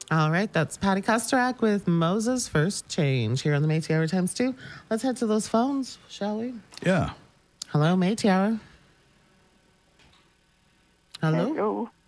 All right, that's Patty Kosterak with Moses First Change here on the Maytiara Times 2. Let's head to those phones, shall we? Yeah. Hello, Maytiara. Hello? Hello.